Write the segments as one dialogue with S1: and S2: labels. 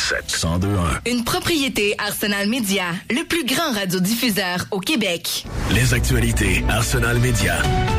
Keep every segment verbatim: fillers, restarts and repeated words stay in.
S1: sept, cent deux un.
S2: Une propriété Arsenal Média, le plus grand radiodiffuseur au Québec.
S1: Les actualités Arsenal Média.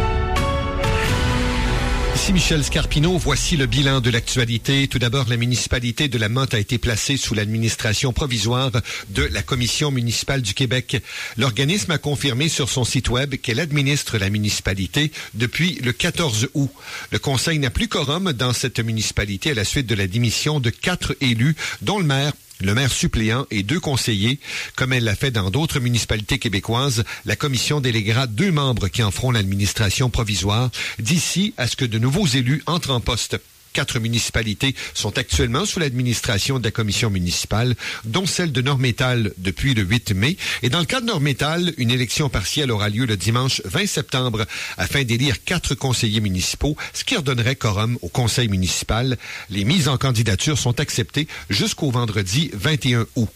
S3: Ici Michel Scarpino, voici le bilan de l'actualité. Tout d'abord, la municipalité de la Motte a été placée sous l'administration provisoire de la Commission municipale du Québec. L'organisme a confirmé sur son site web qu'elle administre la municipalité depuis le quatorze août. Le conseil n'a plus quorum dans cette municipalité à la suite de la démission de quatre élus, dont le maire, le maire suppléant et deux conseillers. Comme elle l'a fait dans d'autres municipalités québécoises, la commission déléguera deux membres qui en feront l'administration provisoire d'ici à ce que de nouveaux élus entrent en poste. Quatre municipalités sont actuellement sous l'administration de la commission municipale, dont celle de Nord-Métal depuis le huit mai. Et dans le cas de Nord-Métal, une élection partielle aura lieu le dimanche vingt septembre afin d'élire quatre conseillers municipaux, ce qui redonnerait quorum au conseil municipal. Les mises en candidature sont acceptées jusqu'au vendredi vingt et un août.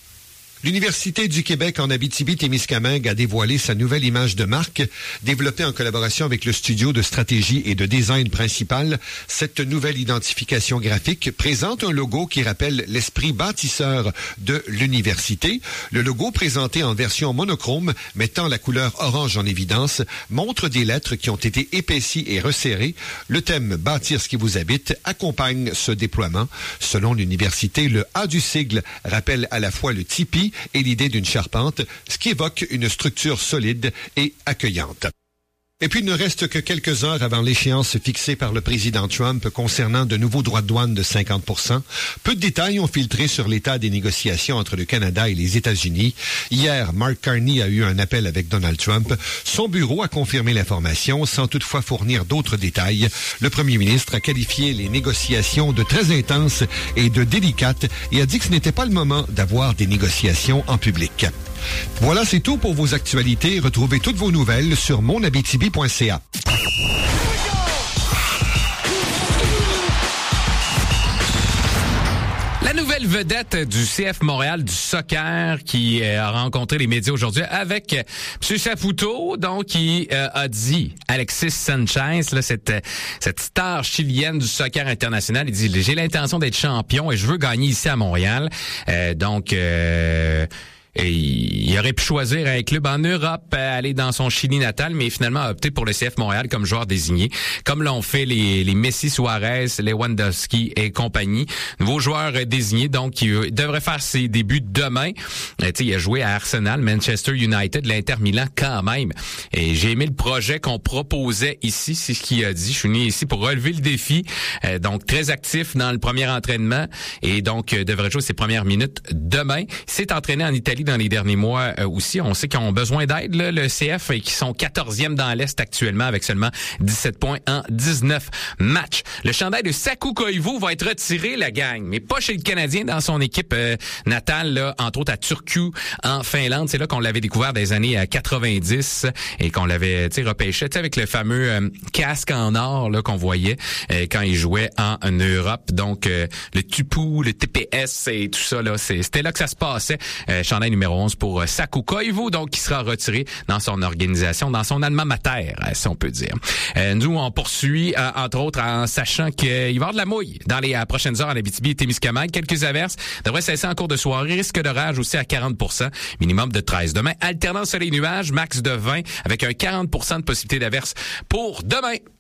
S3: L'Université du Québec en Abitibi-Témiscamingue a dévoilé sa nouvelle image de marque, développée en collaboration avec le studio de stratégie et de design principal. Cette nouvelle identification graphique présente un logo qui rappelle l'esprit bâtisseur de l'université. Le logo, présenté en version monochrome, mettant la couleur orange en évidence, montre des lettres qui ont été épaissies et resserrées. Le thème « Bâtir ce qui vous habite » accompagne ce déploiement. Selon l'université, le A du sigle rappelle à la fois le tipi et l'idée d'une charpente, ce qui évoque une structure solide et accueillante. Et puis, il ne reste que quelques heures avant l'échéance fixée par le président Trump concernant de nouveaux droits de douane de cinquante pour cent. Peu de détails ont filtré sur l'état des négociations entre le Canada et les États-Unis. Hier, Mark Carney a eu un appel avec Donald Trump. Son bureau a confirmé l'information sans toutefois fournir d'autres détails. Le premier ministre a qualifié les négociations de très intenses et de délicates et a dit que ce n'était pas le moment d'avoir des négociations en public. Voilà, c'est tout pour vos actualités. Retrouvez toutes vos nouvelles sur mon abitibi point c a.
S4: La nouvelle vedette du C F Montréal du soccer qui euh, a rencontré les médias aujourd'hui avec euh, M. Saputo, donc qui euh, a dit, Alexis Sanchez, là, cette, cette star chilienne du soccer international, il dit « J'ai l'intention d'être champion et je veux gagner ici à Montréal. Euh, » Donc... Euh, Et il aurait pu choisir un club en Europe, aller dans son Chili natal, mais finalement a opté pour le C F Montréal comme joueur désigné, comme l'ont fait les, les Messi, Suarez, Lewandowski et compagnie. Nouveau joueur désigné, donc, qui devrait faire ses débuts demain. Euh, il a joué à Arsenal, Manchester United, l'Inter Milan quand même. Et j'ai aimé le projet qu'on proposait ici, c'est ce qu'il a dit. Je suis venu ici pour relever le défi. Euh, donc, très actif dans le premier entraînement et donc euh, devrait jouer ses premières minutes demain. Il s'est entraîné en Italie dans les derniers mois euh, aussi. On sait qu'ils ont besoin d'aide, là, le C F, et qu'ils sont quatorzième dans l'Est actuellement avec seulement dix-sept points en dix-neuf matchs. Le chandail de Saku Koivu va être retiré, la gang, mais pas chez le Canadien, dans son équipe euh, natale, là, entre autres à Turku, en Finlande. C'est là qu'on l'avait découvert des années quatre-vingt-dix et qu'on l'avait repêché avec le fameux euh, casque en or là, qu'on voyait euh, quand il jouait en, en Europe. Donc, euh, le Tupu, le T P S et tout ça, là, c'est, c'était là que ça se passait. Euh, chandail numéro onze pour Saku Koivu, donc qui sera retiré dans son organisation, dans son alma mater, si on peut dire. Euh, nous, on poursuit, euh, entre autres, en sachant qu'il va y avoir de la mouille dans les euh, prochaines heures en Abitibi et Témiscamingue. Quelques averses devraient cesser en cours de soirée. Risque d'orage aussi à quarante pour cent, minimum de treize. Demain, alternance soleil-nuages, max de vingt, avec un quarante pour cent de possibilité d'averse pour demain.